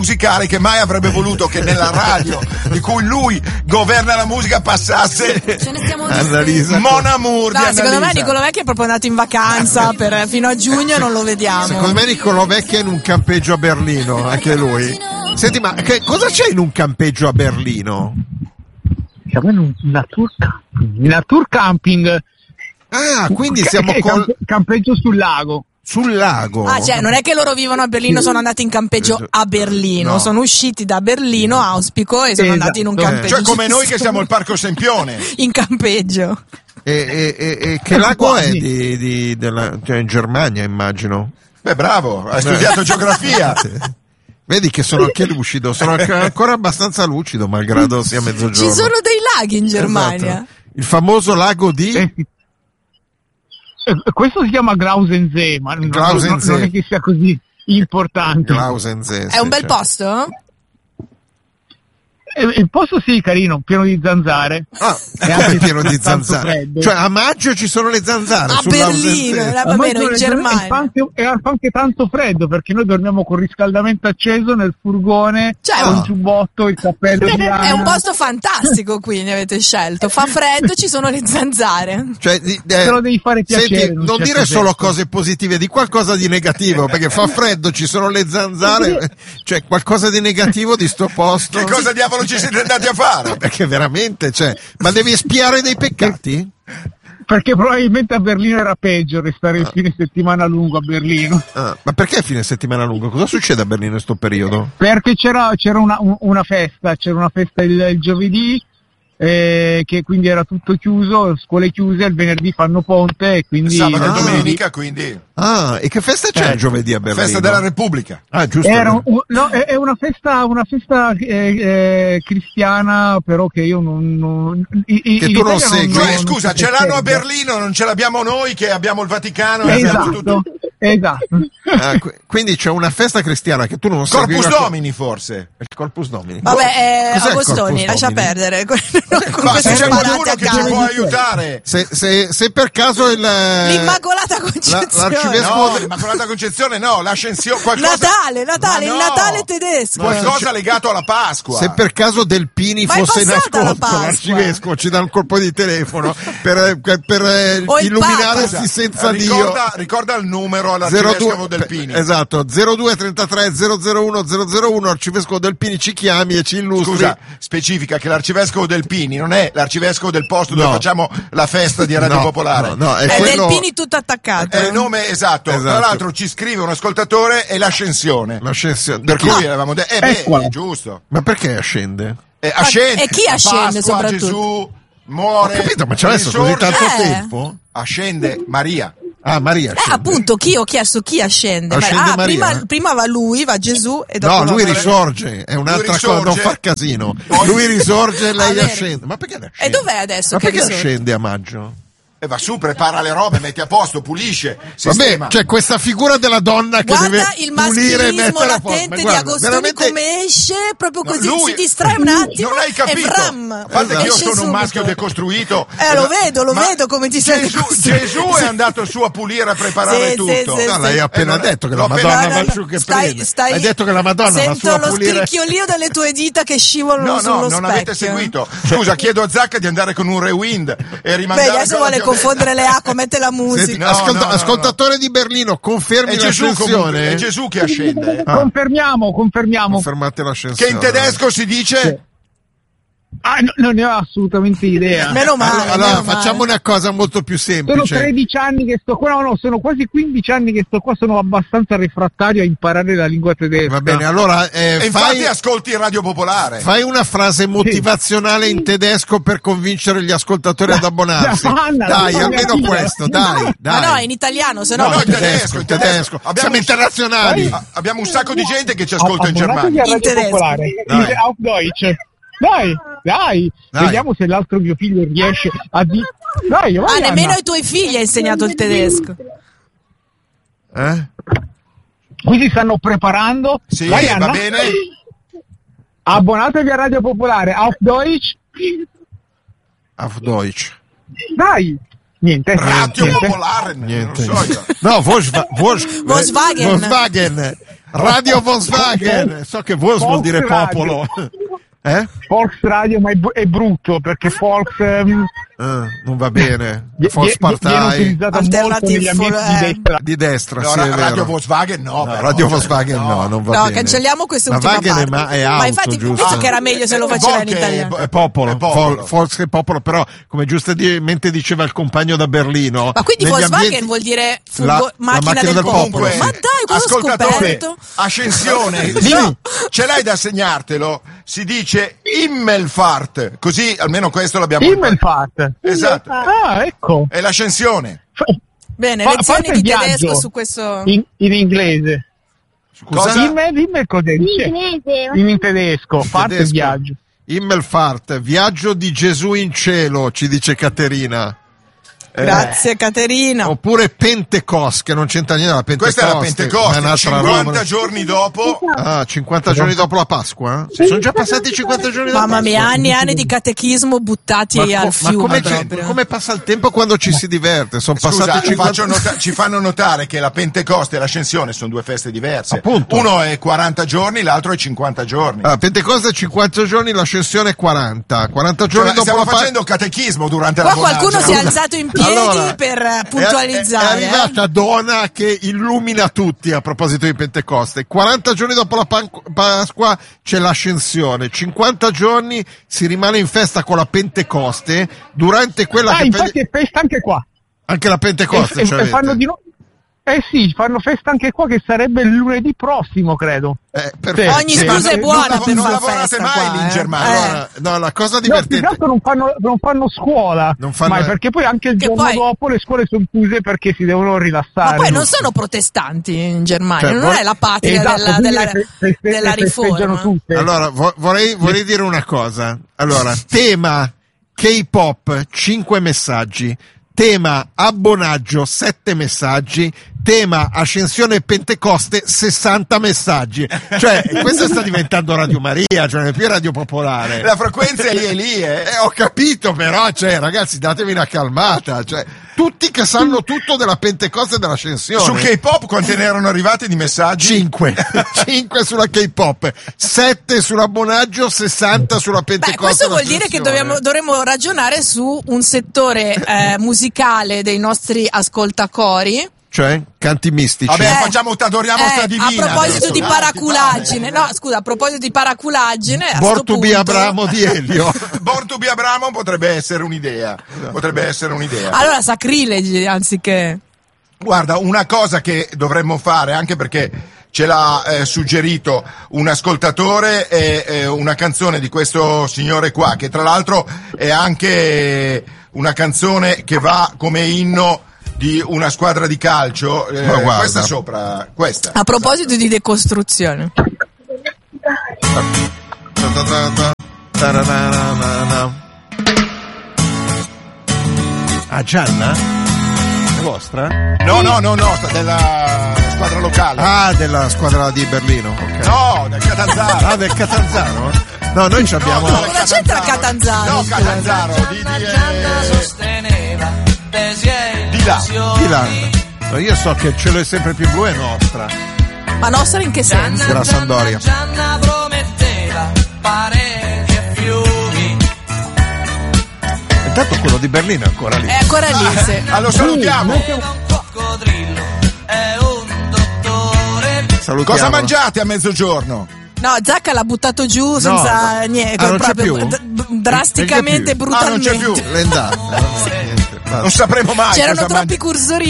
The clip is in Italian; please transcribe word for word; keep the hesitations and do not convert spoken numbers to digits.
musicale che mai avrebbe voluto che nella radio di cui lui governa la musica passasse Annalisa. Mon Amour di No, Annalisa. secondo me Nicolò Vecchio è proprio andato in vacanza per, fino a giugno e non lo vediamo. Secondo me Nicolò Vecchio è in un campeggio a Berlino, anche lui. Senti, ma che, cosa c'è in un campeggio a Berlino? Siamo in un natur camping. Natur camping. Ah, quindi siamo Ca- col... campeggio sul lago. Sul lago. Ah, cioè, non è che loro vivono a Berlino, sono andati in campeggio a Berlino, No. sono usciti da Berlino, auspico, e sono Esatto. andati in un campeggio. Cioè come noi che siamo al Parco Sempione. In campeggio. E, e, e, e che lago è di, di, della, cioè in Germania, immagino? Beh, bravo, hai studiato geografia. Vedi che sono anche lucido, sono anche- ancora abbastanza lucido, malgrado sia mezzogiorno. Ci sono dei laghi in Germania. Esatto. Il famoso lago di... Eh, sì. Eh, questo si chiama Grausensee, ma non, Grausensee. non- non è che sia così importante. Grausensee, È un bel cioè. posto? Eh, il posto sì, carino, pieno di zanzare. Ah, E come anche pieno di tanto zanzare? freddo. Cioè a maggio ci sono le zanzare A sull'Ausensee. Berlino, va Ma bene, in noi- Germania. E fa anche, e fa anche tanto freddo perché noi dormiamo con il riscaldamento acceso nel furgone, Cioè, con oh. il giubbotto, il cappello di lana. È un posto fantastico, quindi avete scelto. Fa freddo, ci sono le zanzare. Cioè, di- eh, Te lo devi fare piacere, senti, in un non certo dire solo senso. cose positive, di qualcosa di negativo, perché fa freddo, ci sono le zanzare, cioè qualcosa di negativo di sto posto. Che cosa diavolo ci siete andati a fare? Perché veramente, cioè, ma devi espiare dei peccati? Perché probabilmente a Berlino era peggio restare il fine settimana lungo a Berlino. Ah, ma perché fine settimana lungo? Cosa succede a Berlino in sto periodo? Perché c'era, c'era una, un- una festa, c'era una festa il, il giovedì, eh, che quindi era tutto chiuso, scuole chiuse, il venerdì fanno ponte e quindi... Sabato e Ah. domenica, quindi Ah, e che festa c'è Eh, il giovedì a Berlino? festa della Repubblica. Ah, giusto. Era un- un- no, è, è una festa, una festa eh, eh, cristiana, però che io non... non i- i- Che in tu non Italia segui. Cioè, non scusa, si ce l'hanno a festeggia. Berlino, non ce l'abbiamo noi che abbiamo il Vaticano e abbiamo Esatto, tutto. esatto. Ah, qu- quindi c'è una festa cristiana che tu non segui. Corpus la co- Domini forse. Il Corpus Domini. Vabbè, eh, Cos'è il Agostoni, Corpus lascia Domini? perdere. Con Ma queste se c'è sparate qualcuno a che ci caso. può aiutare. Se, se, se per caso il... L'Immacolata la- Concezione. l'arcivescovo No, l'Immacolata Concezione no, l'ascensione, qualcosa... Natale, Natale, Ma il no! Natale tedesco. Qualcosa legato alla Pasqua. Se per caso Delpini Ma è fosse in passata la ascolto, Pasqua. l'arcivescovo ci dà un colpo di telefono per, per, per, eh, O il illuminarsi Papa. senza ricorda, Dio. ricorda il numero zero all'arcivescovo due Delpini. Esatto, zero due trentatré zero zero uno zero zero uno, arcivescovo Delpini ci chiami e ci illustri. Scusa, specifica che l'arcivescovo Delpini non è l'arcivescovo del posto dove No. facciamo la festa di Radio No, Popolare. no, no, è È quello- Delpini tutto attaccato. È il nome esatto. Esatto. Tra l'altro ci scrive un ascoltatore è l'ascensione. L'ascensione. Per Chi? cui avevamo detto, eh beh, Eccola. è giusto. Ma perché ascende? Eh, ascende. e chi ascende Pasqua, soprattutto? Gesù muore. Ho capito, ma ci ha messo così risorge. tanto Eh. tempo? Ascende Maria. Ah, Maria Eh, ascende. appunto, chi ho chiesto chi ascende? Ascende ah, Maria. prima, prima va lui, va Gesù e dopo No, va lui Maria. risorge, è un'altra Lui cosa, non risorge. far casino. Poi- Lui risorge e lei Ah, vero. ascende. Ma perché ascende? E dov'è adesso Ma che perché risorge? ascende a maggio? E va su, prepara le robe, metti a posto, pulisce, Vabbè, sistema. c'è questa figura della donna che Guarda deve il pulire e maschilismo mettere a posto. latente Ma di guarda, Agostoni veramente- come esce, proprio No, così lui- si distrae un attimo Non hai e capito. vram, A parte che io esce sono un subito. maschio decostruito. Eh, lo Ma- vedo, lo ma vedo come ti sei Gesù, decostruito. Gesù è andato su a pulire, a preparare Sì, tutto. sì, sì, No, sì. lei ha appena Eh, non- detto che l'ho la appena- Madonna No, va no, su che stai- prende. stai- Hai detto che la Madonna va su Sento a lo pulire. stricchiolio delle tue dita che scivolano No, sullo no, non specchio. avete seguito. Scusa, chiedo a Zacca di andare con un rewind e Beh, rimandare. adesso quella vuole che ho confondere le acque, mette la Senti, musica. No, ascolta- no, no, ascoltatore di Berlino, confermi È Gesù, comunque, l'ascensione? è Gesù che ascende. Ah. Confermiamo, confermiamo. Confermate l'ascensione. Che in tedesco si dice? Ah, no, non ne ho assolutamente idea. Meno male. Allora, allora, meno male. facciamo una cosa molto più Sono semplice. tredici anni che sto qua, no, no, sono quasi quindici anni che sto qua, sono abbastanza refrattario a imparare la lingua tedesca. Va bene, allora eh, E infatti fai, ascolti Radio Popolare. fai una frase motivazionale in tedesco per convincere gli ascoltatori ad abbonarsi. La panna, la Dai, panna almeno fila. questo, dai, Ma dai. no, in italiano, se no... No, no, in in tedesco, tedesco, in in tedesco. tedesco. Abbiamo Siamo un- internazionali. A- Abbiamo un sacco di gente che ci ascolta in Abbonatevi Germania. a Radio In tedesco. Popolare. Dai. Auf Deutsch. Dai, dai, Dai. vediamo se l'altro mio figlio riesce a dire. Dai, vai, Ah, nemmeno Anna. ai tuoi figli hai insegnato il tedesco. Eh? Qui si stanno preparando. Sì, Vai, va Anna. bene. Abbonatevi a Radio Popolare. Auf Deutsch. Auf Deutsch. Dai. Niente. Radio niente. Popolare. Niente. Non so io. No, Volkswa- Volks- Volkswagen. Volkswagen. Radio Volkswagen. So che Volks vuol dire popolo. Eh? Volks Radio, ma è, bu- è brutto perché Volks ehm, Uh, non va bene. vie- Volks vie- viene Partei utilizzata molto negli ambienti eh. di destra. di destra, No, sì, ra- è vero. Radio Volkswagen no, No, però, Radio cioè, Volkswagen no, non va No, bene. cancelliamo questa Ma ultima Wagen è, parte. ma è Ma auto, infatti giusto? penso che era meglio se lo faceva in Volk è- italiano. È popolo, È popolo. Vol- Volks è popolo, però come giustamente diceva il compagno da Berlino, Ma quindi negli Volkswagen ambienti- vuol dire fu- la- vo- la macchina, macchina del, del popolo. popolo, sì. Ma dai, cosa ho Ascoltatore, scoperto? Ascensione, Dimmi. ce l'hai da segnartelo? Si dice Himmelfahrt, così almeno questo l'abbiamo Himmelfahrt. Esatto, Ah, ecco. è l'ascensione. Bene, Fa- lezioni fate di il viaggio. tedesco su questo. In, in inglese. Cosa? Himmel, Himmel cos'è? Dice- In, in tedesco, parte il tedesco. viaggio. Himmelfahrt, viaggio di Gesù in cielo, ci dice Caterina. Eh, Grazie Caterina. Oppure Pentecost, che non c'entra niente la Pentecost. Questa è la ma è Pentecoste, un'altra cinquanta roba. giorni dopo. Ah, cinquanta giorni dopo la Pasqua? eh? Sono già passati cinquanta giorni dopo. Mamma mia, anni e anni di catechismo buttati Ma, al co- ma fiume come, proprio. come passa il tempo quando ci si diverte? Sono Scusa, passati cinquanta faccio nota- ci fanno notare che la Pentecoste e l'ascensione sono due feste diverse. Appunto. Uno è quaranta giorni, l'altro è cinquanta giorni. Ah, Pentecoste è cinquanta giorni, l'ascensione è quaranta. quaranta giorni Cioè, dopo stiamo la pa- facendo catechismo durante Qua la bonanza. qualcuno si è alzato in piedi Allora, per È, è puntualizzare. eh. arrivata Donna che illumina tutti a proposito di Pentecoste. quaranta giorni dopo la pan- Pasqua c'è l'ascensione, cinquanta giorni si rimane in festa con la Pentecoste, durante quella Ah, che infatti è festa anche qua. anche la Pentecoste E- ci e- e avete. fanno di no- Eh sì, fanno festa anche qua che sarebbe il lunedì prossimo, credo. Eh, perfetto. Ogni Sì, scusa ma- è buona non- per non far lavorate festa mai qua, lì in eh. Germania. Eh. Allora, no, la cosa No, più che divertente altro non fanno, non fanno scuola, Non fanno- mai, perché poi anche il Che giorno poi- dopo le scuole sono chiuse perché si devono rilassare. Ma poi non sono protestanti in Germania, Cioè, non vor- è la patria Esatto, della, quindi della, le fe- fe- della le festeggiano riforma. tutte. Allora, vo- vorrei, vorrei dire una cosa. Allora, tema K-pop, cinque messaggi. Tema abbonaggio, sette messaggi. Tema ascensione Pentecoste, sessanta messaggi. Cioè, questo sta diventando Radio Maria, cioè non è più Radio Popolare. La frequenza è lì e lì, eh. Eh, ho capito, però, cioè, ragazzi, datevi una calmata. Cioè, tutti che sanno tutto della Pentecoste e dell'ascensione. Su K-pop quante ne erano arrivati di messaggi? cinque. cinque sulla K-pop, sette sull'abbonaggio, sessanta sulla Beh, Pentecoste. questo vuol dire che l'ascensione. dobbiamo, dovremmo ragionare su un settore eh, musicale dei nostri ascoltacori. Cioè, canti mistici. Vabbè, Eh, facciamo, adoriamo sta eh, divina. a proposito adesso, di dai, paraculaggine, ti pare? no, scusa, a proposito di paraculaggine, a Born sto to be punto- Abramo di Elio. Born to be Abramo potrebbe essere un'idea. Potrebbe essere un'idea. Allora, sacrilegi anziché. Guarda, una cosa che dovremmo fare, anche perché ce l'ha eh, suggerito un ascoltatore, è, è una canzone di questo signore qua, che tra l'altro è anche una canzone che va come inno di una squadra di calcio. Eh, Ma guarda. questa sopra, questa. A proposito di decostruzione. Ah, Gianna? È vostra? No, no, no, no, sta della squadra locale. Ah, della squadra di Berlino. ok. No, del Catanzaro. Ah, del Catanzaro? No, noi ci abbiamo. No, Cosa c'entra Catanzaro? No, scusa? Catanzaro, di, di, eh, di là. Di là. No, io so che il cielo è sempre più blu, è nostra. Ma nostra in che senso? Della Sampdoria. Gianna prometteva pareti e fiumi. Intanto quello di Berlino è ancora lì. È ancora lì, sì. Ah, lo salutiamo. È un coccodrillo, è un dottore. Salutiamo. Cosa mangiate a mezzogiorno? No, Zacca l'ha buttato giù senza no. niente, Ah, non c'è proprio più? d- d- drasticamente, Non c'è più. Ah, non c'è brutalmente. più. L'è andata. Niente, basta. Non sapremo mai C'erano cosa troppi mangi- cursori